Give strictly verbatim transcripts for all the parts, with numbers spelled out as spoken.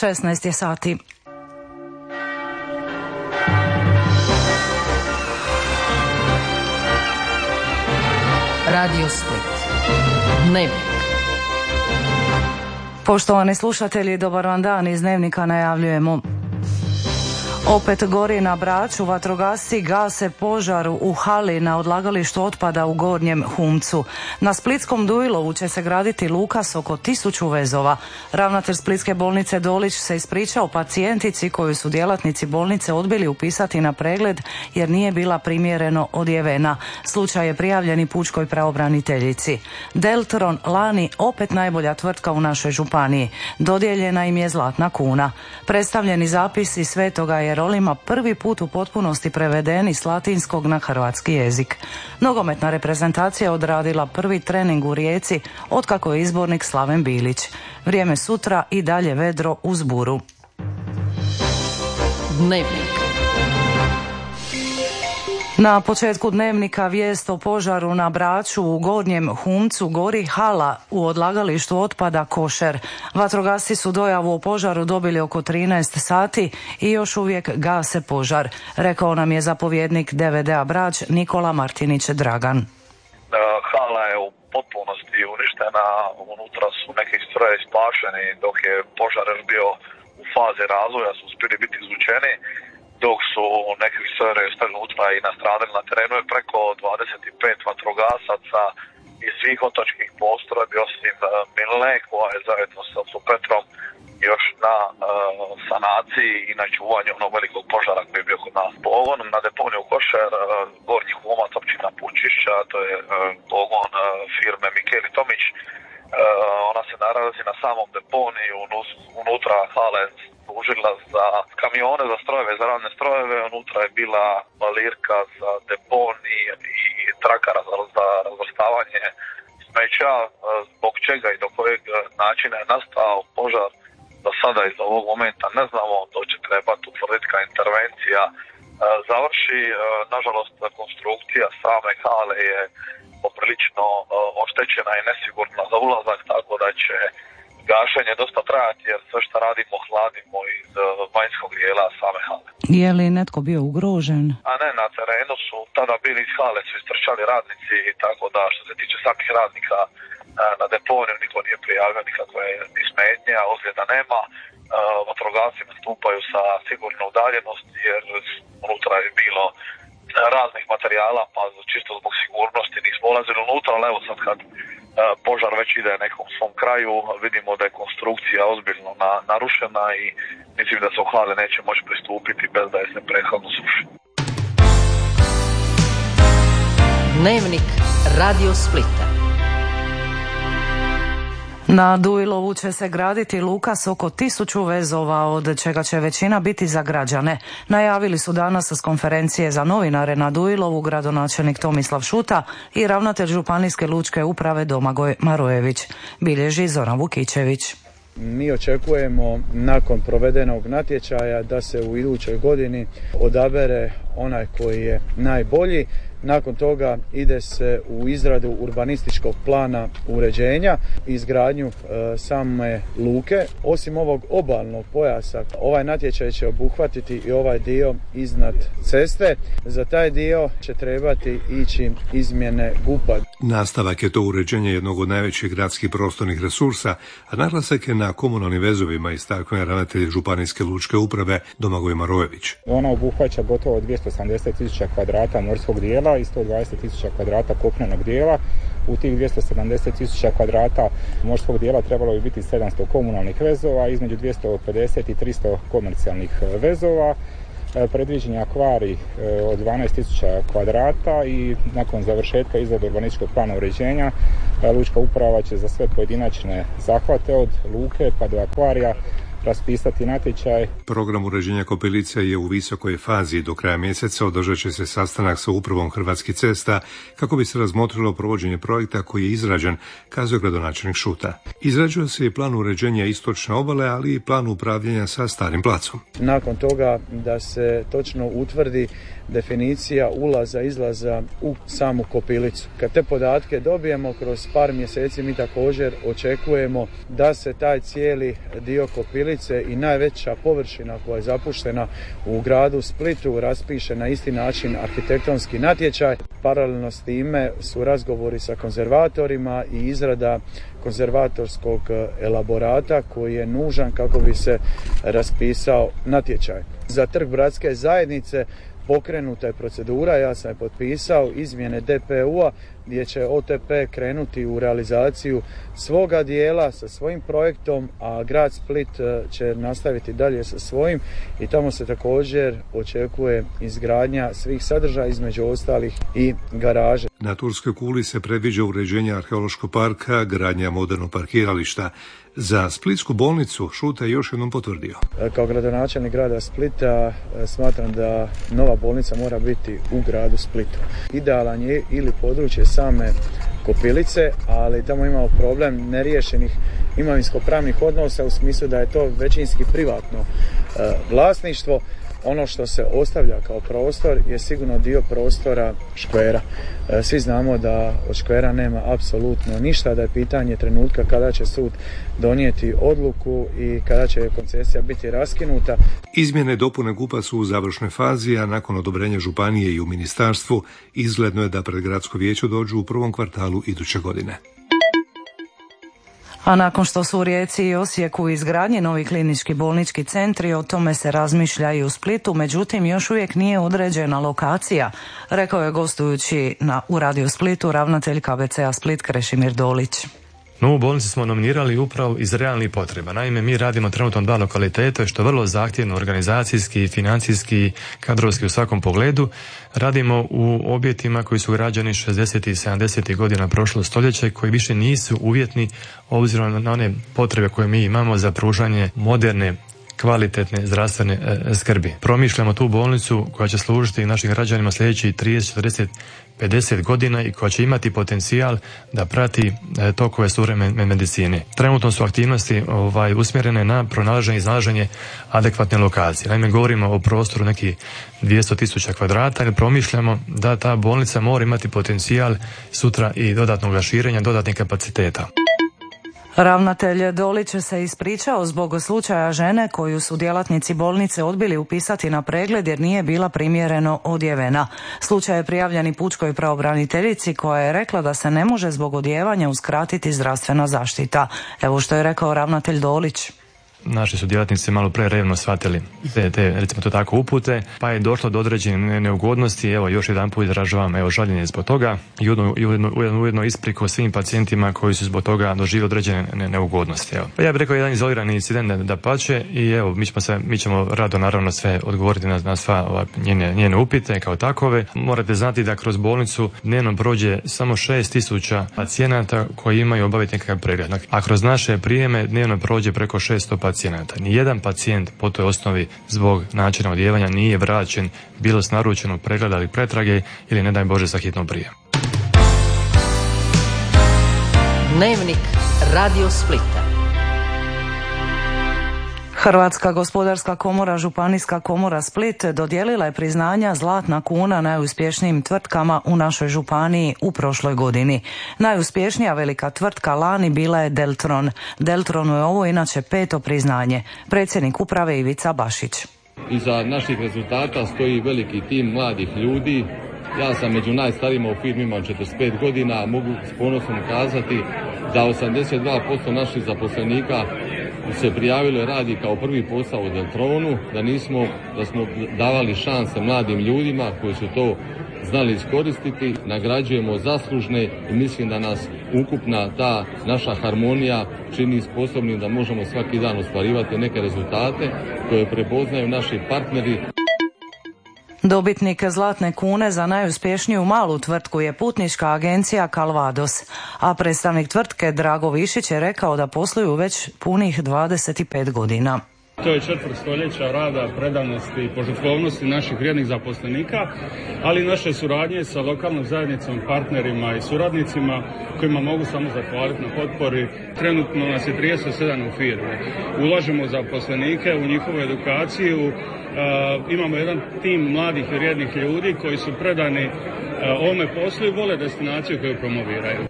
šesnaest je sati. Radio Split. Dnevnik. Poštovani slušatelji, dobar vam dan, iz Dnevnika najavljujemo. Opet gori na Braču, vatrogasci gase požar u hali na odlagalištu otpada u Gornjem Humcu. Na Splitskom Duilovu će se graditi luka s oko tisuću vezova. Ravnatelj Splitske bolnice Dolić se ispričao pacijentici koju su djelatnici bolnice odbili upisati na pregled jer nije bila primjereno odjevena. Slučaj je prijavljen i pučkoj pravobraniteljici. Deltron lani opet najbolja tvrtka u našoj županiji. Dodijeljena im je zlatna kuna. Predstavljeni zapisi Svetoga je Jerolima prvi put u potpunosti prevedeni s latinskog na hrvatski jezik. Nogometna reprezentacija odradila prvi trening u Rijeci otkako je izbornik Slaven Bilić. Vrijeme sutra i dalje vedro uz buru. Dnevnik. Na početku Dnevnika vijest o požaru na Braču u Gornjem Humcu gori hala u odlagalištu otpada Košer. Vatrogasci su dojavu o požaru dobili oko trinaest sati i još uvijek gase požar, rekao nam je zapovjednik D V D-a Brač Nikola Martinić Dragan. Hala je u potpunosti uništena, unutra su neki strojevi spašeni, dok je požar bio u fazi razvoja su uspjeli biti izvučeni, dok su neki strojevi ostali unutra i nastradali. Na terenu je preko dvadeset pet vatrogasaca iz svih otočkih postrojbi osim Milne koja je zajedno sa Petrom još na uh, sanaciji i na čuvanju onog velikog požara koji je bio kod nas. Pogon na deponiju Košer, uh, Gornji Humac, općina Pučišća, to je uh, pogon uh, firme Mikeli Tomić. Uh, ona se nalazi na samom deponiju, unutra hala je služila za kamione, za strojeve, za radne strojeve, unutra je bila balirka za deponij i trakara za, za razvrstavanje smeća, uh, zbog čega i do kojeg načina je nastao požar. Do sada iz ovog momenta ne znamo, to će trebati utvrditi kao intervencija e, završi. E, nažalost, konstrukcija same hale je poprilično e, oštećena i nesigurna za ulazak, tako da će gašenje dosta trajati jer sve što radimo hladimo iz e, vanjskog dijela same hale. Je li netko bio ugrožen? A ne, na terenu su tada bili iz hale, su istrčali radnici, tako da što se tiče samih radnika na deponiju niko nije prijavio nikakve ni smetnje, a ozljeda nema. Vatrogasci nastupaju sa sigurno udaljenosti jer unutra je bilo raznih materijala, pa čisto zbog sigurnosti nismo ulazili unutra, ali evo sad kad požar već ide nekom svom kraju, vidimo da je konstrukcija ozbiljno na, narušena i mislim da se u hale neće moći pristupiti bez da je se prethodno suši. Dnevnik Radio Splita. Na Duilovu će se graditi luka s oko tisuću vezova, od čega će većina biti za građane. Najavili su danas s konferencije za novinare na Duilovu gradonačelnik Tomislav Šuta i ravnatelj Županijske lučke uprave Domagoj Marojević. Bilježi Zoran Vukićević. Mi očekujemo nakon provedenog natječaja da se u idućoj godini odabere onaj koji je najbolji. Nakon toga ide se u izradu urbanističkog plana uređenja i izgradnju e, same luke. Osim ovog obalnog pojasa, ovaj natječaj će obuhvatiti i ovaj dio iznad ceste. Za taj dio će trebati ići izmjene G U P-a. Nastavak je to uređenje jednog od najvećih gradskih prostornih resursa, a naglasak je na komunalnim vezovima, istaknuo je ravnatelj Županijske lučke uprave Domagoj Marojević. Ona obuhvaća gotovo dvjesto sedamdeset tisuća kvadrata morskog dijela i sto dvadeset tisuća kvadrata kopnenog dijela. U tih dvjesto sedamdeset tisuća kvadrata morskog dijela trebalo bi biti sedamsto komunalnih vezova, između dvjesto pedeset i tristo komercijalnih vezova. Predviđen je akvarij od dvanaest tisuća kvadrata i nakon završetka izrade urbanističkog plana uređenja lučka uprava će za sve pojedinačne zahvate od luke pa do akvarija raspisati natječaj. Program uređenja Kopilica je u visokoj fazi. Do kraja mjeseca održat će se sastanak sa upravom Hrvatskih cesta kako bi se razmotrilo provođenje projekta koji je izrađen, kazao gradonačelnik Šuta. Izrađuje se i plan uređenja istočne obale, ali i plan upravljanja sa starim placom. Nakon toga da se točno utvrdi definicija ulaza, izlaza u samu kopilicu. Kad te podatke dobijemo, kroz par mjeseci mi također očekujemo da se taj cijeli dio kopilice i najveća površina koja je zapuštena u gradu Splitu raspiše na isti način arhitektonski natječaj. Paralelno s time su razgovori sa konzervatorima i izrada konzervatorskog elaborata koji je nužan kako bi se raspisao natječaj. Za Trg bratske zajednice pokrenuta je procedura, ja sam je potpisao, izmjene D P U-a gdje će O T P krenuti u realizaciju svoga dijela sa svojim projektom, a grad Split će nastaviti dalje sa svojim i tamo se također očekuje izgradnja svih sadržaja, između ostalih i garaže. Na Turskoj kuli se predviđa uređenje arheološkog parka, gradnja modernog parkirališta. Za splitsku bolnicu Šuta je još jednom potvrdio. Kao gradonačelnik grada Splita smatram da nova bolnica mora biti u gradu Splitu. Idealan je ili područje same kopilice, ali tamo imamo problem neriješenih imovinsko-pravnih odnosa u smislu da je to većinski privatno vlasništvo. Ono što se ostavlja kao prostor je sigurno dio prostora škvera. Svi znamo da od škvera nema apsolutno ništa, da je pitanje trenutka kada će sud donijeti odluku i kada će koncesija biti raskinuta. Izmjene i dopune G U P-a su u završnoj fazi, a nakon odobrenja županije i u ministarstvu izgledno je da pred gradsko vijeće dođu u prvom kvartalu iduće godine. A nakon što su u Rijeci i Osijeku izgradnji novi klinički bolnički centri, o tome se razmišlja i u Splitu, međutim još uvijek nije određena lokacija, rekao je gostujući na, u Radio Splitu ravnatelj K B C-a Split Krešimir Dolić. Novu bolnicu smo nominirali upravo iz realnih potreba. Naime, mi radimo trenutno dva lokaliteta, što je vrlo zahtjevno organizacijski, financijski, kadrovski u svakom pogledu. Radimo u objektima koji su građeni šezdesetih i sedamdesetih godina prošlog stoljeća i koji više nisu uvjetni obzirom na one potrebe koje mi imamo za pružanje moderne, kvalitetne zdravstvene e, skrbi. Promišljamo tu bolnicu koja će služiti našim građanima sljedećih trideset, četrdeset, pedeset godina i koja će imati potencijal da prati e, tokove suvremene medicine. Trenutno su aktivnosti ovaj, usmjerene na pronalaženje i iznalaženje adekvatne lokacije. Naime, govorimo o prostoru nekih dvjesto tisuća kvadrata i promišljamo da ta bolnica mora imati potencijal sutra i dodatnog širenja, dodatnih kapaciteta. Ravnatelj Dolić se ispričao zbog slučaja žene koju su djelatnici bolnice odbili upisati na pregled jer nije bila primjereno odjevena. Slučaj je prijavljen i pučkoj pravobraniteljici koja je rekla da se ne može zbog odjevanja uskratiti zdravstvena zaštita. Evo što je rekao ravnatelj Dolić. Naši su djelatnici malo pre revno shvatili te, te, recimo to tako, upute, pa je došlo do određene neugodnosti. Evo, još jedan put izražavam evo, žaljenje zbog toga i ujedno, ujedno, ujedno ispriku svim pacijentima koji su zbog toga doživjeli određene ne, neugodnosti. Evo. Pa ja bih rekao jedan izolirani incident da, da pače i evo, mi ćemo, se, mi ćemo rado naravno sve odgovoriti na, na sva ova, njene, njene upite kao takove. Morate znati da kroz bolnicu dnevno prođe samo šest tisuća pacijenata koji imaju obaviti nekakav pregled. A kroz naše prijeme dnevno prođe preko šesto pacijenata. Nijedan pacijent po toj osnovi zbog načina odjevanja nije vraćen bilo s naručenog pregleda ili pretrage ili ne daj Bože sa hitnom prijem. Dnevnik Radio Splita. Hrvatska gospodarska komora, Županijska komora Split dodijelila je priznanja Zlatna kuna najuspješnijim tvrtkama u našoj županiji u prošloj godini. Najuspješnija velika tvrtka lani bila je Deltron. Deltronu je ovo inače peto priznanje. Predsjednik uprave Ivica Bašić. Iza naših rezultata stoji veliki tim mladih ljudi. Ja sam među najstarijima u firmi, imam četrdeset pet godina, mogu s ponosom kazati da osamdeset dva posto naših zaposlenika se prijavilo i radi kao prvi posao u Deltronu, da nismo, da smo davali šanse mladim ljudima koji su to znali iskoristiti, nagrađujemo zaslužne i mislim da nas ukupna ta naša harmonija čini sposobnim da možemo svaki dan ostvarivati neke rezultate koje prepoznaju naši partneri. Dobitnik Zlatne kune za najuspješniju malu tvrtku je putnička agencija Calvados, a predstavnik tvrtke Drago Višić je rekao da posluju već punih dvadeset pet godina. To je četvrt stoljeća rada, predanosti i požrtvovnosti naših vrijednih zaposlenika, ali i naše suradnje sa lokalnom zajednicom, partnerima i suradnicima kojima mogu samo zahvaliti na potpori. Trenutno nas je trideset sedam u firmi. Ulažemo zaposlenike u njihovu edukaciju. Uh, imamo jedan tim mladih i vrijednih ljudi koji su predani uh, ovome poslu i vole destinaciju koju promoviraju.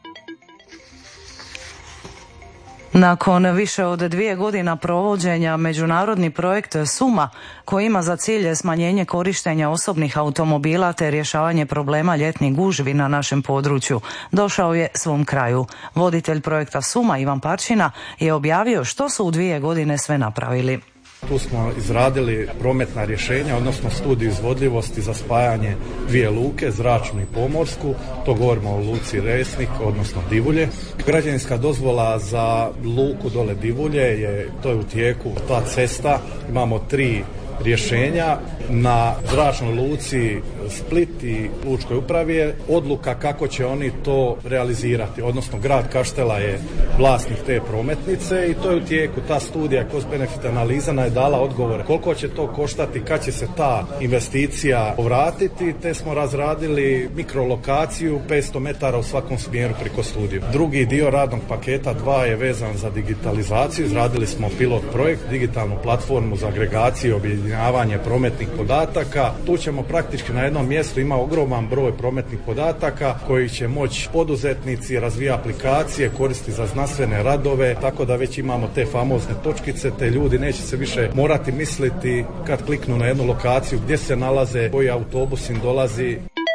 Nakon više od dvije godina provođenja međunarodni projekt Suma, koji ima za cilj smanjenje korištenja osobnih automobila te rješavanje problema ljetnih gužvi na našem području, došao je svom kraju. Voditelj projekta Suma, Ivan Parčina, je objavio što su u dvije godine sve napravili. Tu smo izradili prometna rješenja, odnosno studiju izvodljivosti za spajanje dvije luke, zračnu i pomorsku. To govorimo o luci Resnik, odnosno Divulje. Građevinska dozvola za luku dole Divulje je, to je u tijeku, ta cesta. Imamo tri rješenja. Na zračnoj luci Split i lučkoj upravi je odluka kako će oni to realizirati, odnosno grad Kaštela je vlasnik te prometnice i to je u tijeku. Ta studija cost benefit analiza nam je dala odgovore koliko će to koštati, kad će se ta investicija povratiti, te smo razradili mikrolokaciju petsto metara u svakom smjeru preko studiju. Drugi dio radnog paketa dva je vezan za digitalizaciju. Izradili smo pilot projekt, digitalnu platformu za agregaciju i objedinjavanje prometnih podataka. Tu ćemo praktički na jednom mjestu, ima ogroman broj prometnih podataka koji će moći poduzetnici razvijati aplikacije, koristiti za znanstvene radove, tako da već imamo te famozne točkice, te ljudi neće se više morati misliti kad kliknu na jednu lokaciju gdje se nalaze, koji autobus im dolazi.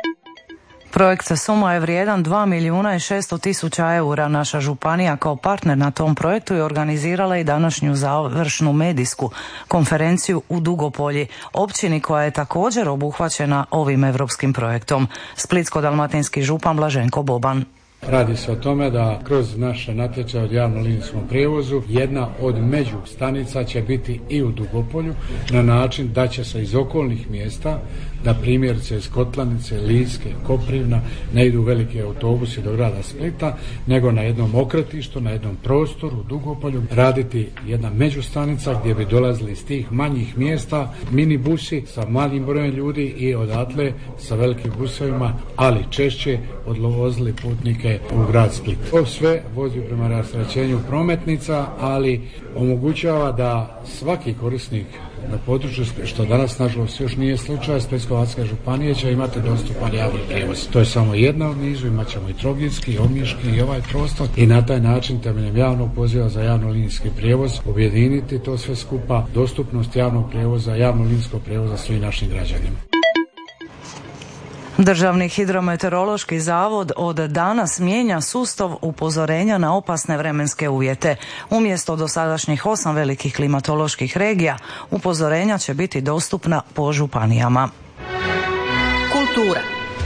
Projekt Suma je vrijedan dva milijuna i šesto tisuća eura. Naša županija kao partner na tom projektu je organizirala i današnju završnu medijsku konferenciju u Dugopolji, općini koja je također obuhvaćena ovim europskim projektom. Splitsko-dalmatinski župan Blaženko Boban. Radi se o tome da kroz naše natječaje od javnom linijskom prijevozu jedna od među stanica će biti i u Dugopolju na način da će se iz okolnih mjesta, da primjerice iz Kotlanice, Liske, Koprivna ne idu veliki autobusi do grada Splita, nego na jednom okretištu, na jednom prostoru u Dugopolju raditi jedna međustanica gdje bi dolazili iz tih manjih mjesta minibusi sa malim brojem ljudi i odatle sa velikim busovima, ali češće odvozili putnike u grad Split. To sve vozi prema rasterećenju prometnica, ali omogućava da svaki korisnik na području, što danas nažalost još nije slučaj, Splitsko-dalmatinske županije će imati dostupan javni prijevoz. To je samo jedna od nizu, imat ćemo i Trogirski, i Omiški i ovaj prostor i na taj način temeljem javnog poziva za javnolinijski prijevoz objediniti to sve skupa, dostupnost javnog prijevoza, javnolinijskog prijevoza svim našim građanima. Državni hidrometeorološki zavod od danas mijenja sustav upozorenja na opasne vremenske uvjete. Umjesto dosadašnjih osam velikih klimatoloških regija, upozorenja će biti dostupna po županijama. Kultura.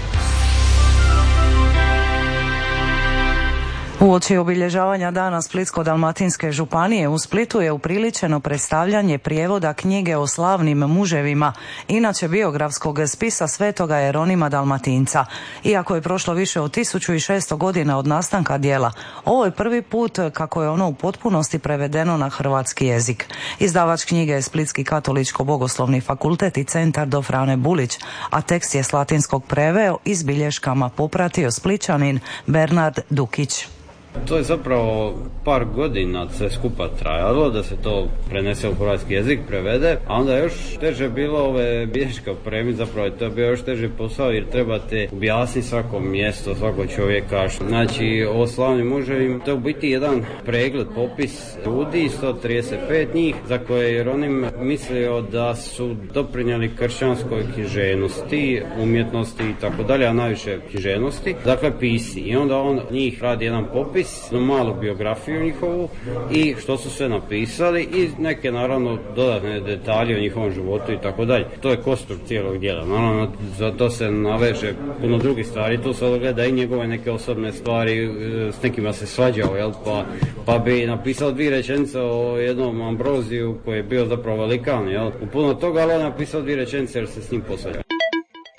Uoči obilježavanja dana Splitsko-dalmatinske županije u Splitu je upriličeno predstavljanje prijevoda knjige o slavnim muževima, inače biografskog spisa svetoga Jeronima Dalmatinca. Iako je prošlo više od tisuću šesto godina od nastanka djela, ovo je prvi put kako je ono u potpunosti prevedeno na hrvatski jezik. Izdavač knjige je Splitski katoličko-bogoslovni fakultet i centar do Frane Bulić, a tekst je s latinskog preveo i s bilješkama popratio Splićanin Bernard Dukić. To je zapravo par godina sve skupa trajalo da se to prenese u hrvatski jezik, prevede, a onda još teže bilo ove bilješke opremiti, zapravo to je bio još teži posao jer trebate objasniti svako mjesto, svako čovjeka. Znači o slavnim muževima, to je u biti jedan pregled, popis ljudi, sto trideset pet njih, za koje je Jeronim mislio da su doprinijeli kršćanskoj književnosti, umjetnosti i tako dalje, a najviše književnosti, dakle pisci. I onda on njih radi jedan popis, malu biografiju njihovu i što su sve napisali i neke naravno dodatne detalje o njihovom životu i tako dalje. To je kostur cijelog djela. Naravno za to se naveže puno drugih stvari, tu se odgleda i njegove neke osobne stvari, s nekima se svađao, jel, pa, pa bi napisao dvije rečenice o jednom Ambroziju koji je bio zapravo velikan, jel, u puno toga, ali on napisao dvije rečenice jer se s njim posvađao.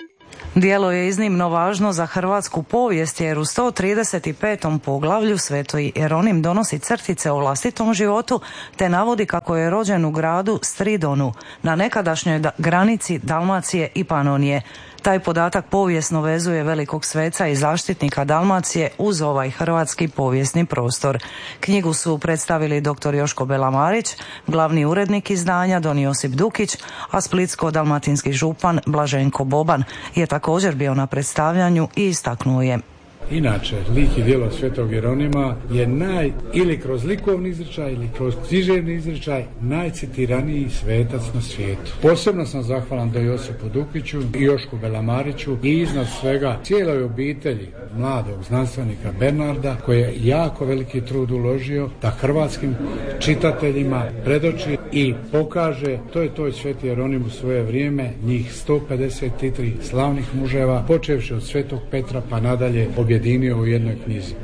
Djelo je iznimno važno za hrvatsku povijest jer u sto trideset petom poglavlju Sveti Jeronim donosi crtice o vlastitom životu te navodi kako je rođen u gradu Stridonu na nekadašnjoj da- granici Dalmacije i Panonije. Taj podatak povijesno vezuje velikog sveca i zaštitnika Dalmacije uz ovaj hrvatski povijesni prostor. Knjigu su predstavili dr. Joško Belamarić, glavni urednik izdanja Don Josip Dukić, a splitsko-dalmatinski župan Blaženko Boban je također bio na predstavljanju i istaknuo je: Inače, lik i djelo Svetog Jeronima je naj, ili kroz likovni izričaj ili kroz književni izričaj, najcitiraniji svetac na svijetu. Posebno sam zahvalan do Josipu Dukiću i Jošku Belamariću i iznad svega cijeloj obitelji mladog znanstvenika Bernarda, koji je jako veliki trud uložio da hrvatskim čitateljima predoči i pokaže to je to Sveti Jeronim u svoje vrijeme, njih sto pedeset tri slavnih muževa, počevši od Svetog Petra pa nadalje, objedinio u jednoj knjizi.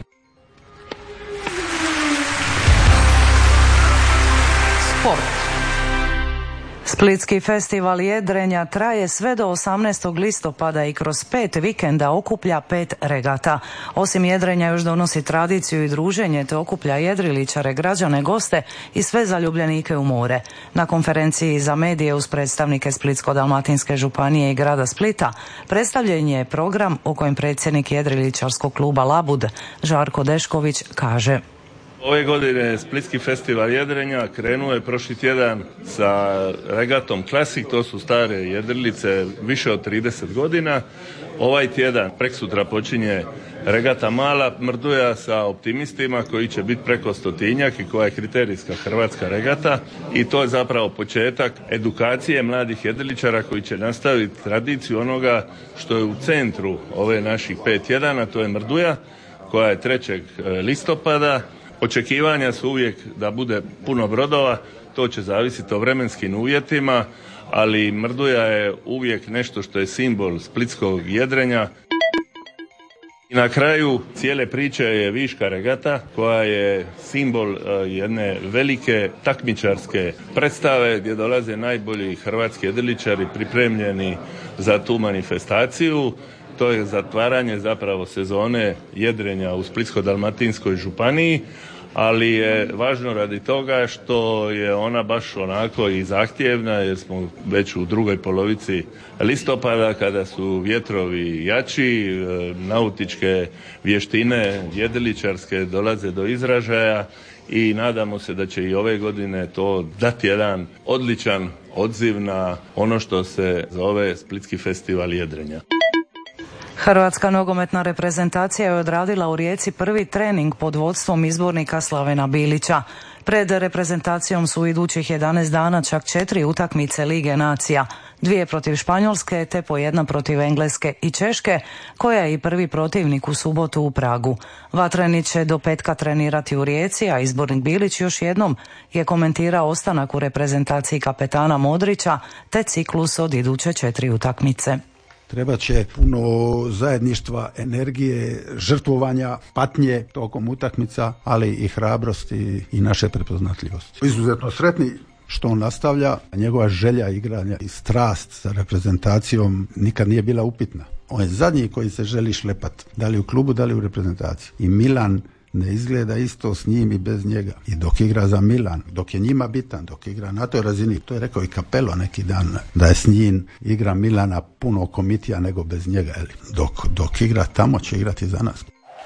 Sport. Splitski festival jedrenja traje sve do osamnaestog listopada i kroz pet vikenda okuplja pet regata. Osim jedrenja još donosi tradiciju i druženje te okuplja jedriličare, građane, goste i sve zaljubljenike u more. Na konferenciji za medije uz predstavnike Splitsko-dalmatinske županije i grada Splita predstavljen je program o kojem predsjednik jedriličarskog kluba Labud Žarko Dešković kaže: Ove godine Splitski festival jedrenja krenuo je prošli tjedan sa regatom Classic, to su stare jedrilice više od trideset godina. Ovaj tjedan, preksutra, počinje regata Mala Mrduja sa optimistima koji će biti preko stotinjak i koja je kriterijska hrvatska regata i to je zapravo početak edukacije mladih jedriličara koji će nastaviti tradiciju onoga što je u centru ove naših pet tjedana, to je Mrduja koja je trećeg listopada. Očekivanja su uvijek da bude puno brodova, to će zavisiti o vremenskim uvjetima, ali Mrduja je uvijek nešto što je simbol splitskog jedrenja. I na kraju cijele priče je Viška regata koja je simbol jedne velike takmičarske predstave gdje dolaze najbolji hrvatski jedriličari pripremljeni za tu manifestaciju. To je zatvaranje zapravo sezone jedrenja u Splitsko-dalmatinskoj županiji, ali je važno radi toga što je ona baš onako i zahtjevna jer smo već u drugoj polovici listopada kada su vjetrovi jači, nautičke vještine jedriličarske dolaze do izražaja i nadamo se da će i ove godine to dati jedan odličan odziv na ono što se zove Splitski festival jedrenja. Hrvatska nogometna reprezentacija je odradila u Rijeci prvi trening pod vodstvom izbornika Slavena Bilića. Pred reprezentacijom su idućih jedanaest dana čak četiri utakmice Lige nacija, dvije protiv Španjolske te po jedna protiv Engleske i Češke, koja je i prvi protivnik u subotu u Pragu. Vatreni će do petka trenirati u Rijeci, a izbornik Bilić još jednom je komentirao ostanak u reprezentaciji kapetana Modrića te ciklus od iduće četiri utakmice. Treba će puno zajedništva, energije, žrtvovanja, patnje tokom utakmica, ali i hrabrosti i naše prepoznatljivosti. Izuzetno sretni što on nastavlja, njegova želja igranja i strast sa reprezentacijom nikad nije bila upitna. On je zadnji koji se želi šlepat, da li u klubu, da li u reprezentaciji. I Milan ne izgleda isto s njim i bez njega. I dok igra za Milan, dok je njima bitan, dok igra na toj razini, to je rekao i Capello neki dan, da je s njim igra Milana puno komitija nego bez njega. Dok, dok igra tamo će igrati za nas.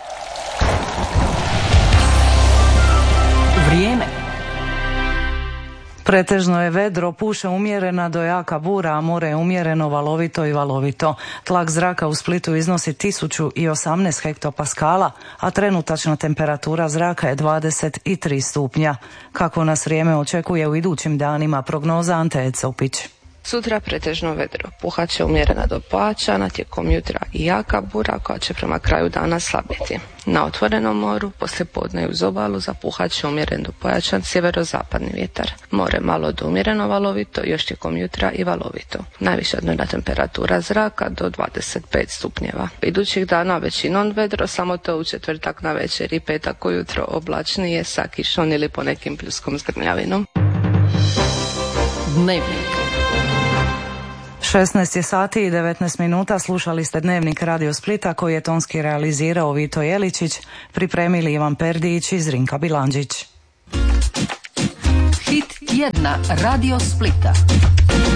Vrijeme. Pretežno je vedro, puše umjerena do jaka bura, a more je umjereno, valovito i valovito. Tlak zraka u Splitu iznosi tisuću osamnaest hektopaskala, a trenutačna temperatura zraka je dvadeset tri stupnja. Kako nas vrijeme očekuje u idućim danima, prognoza Ante Ecopić. Sutra pretežno vedro, puhat će umjerena do pojačana, tijekom jutra i jaka bura koja će prema kraju dana slabiti. Na otvorenom moru, poslijepodne uz obalu zapuhat će umjeren do pojačan sjeverozapadni vjetar. More malo do umjereno valovito, još tijekom jutra i valovito. Najviša dnevna temperatura zraka do dvadeset pet stupnjeva. Idućih dana većinom vedro, samo to u četvrtak na večer i petak ujutro oblačnije sa kišom ili ponekim pljuskom s grmljavinom. Dnevnik. šesnaest je sati i devetnaest minuta, slušali ste Dnevnik Radio Splita koji je tonski realizirao Vito Jeličić, pripremili Ivan Perdić i Zrinka Bilandžić. Hit tjedna Radio Splita.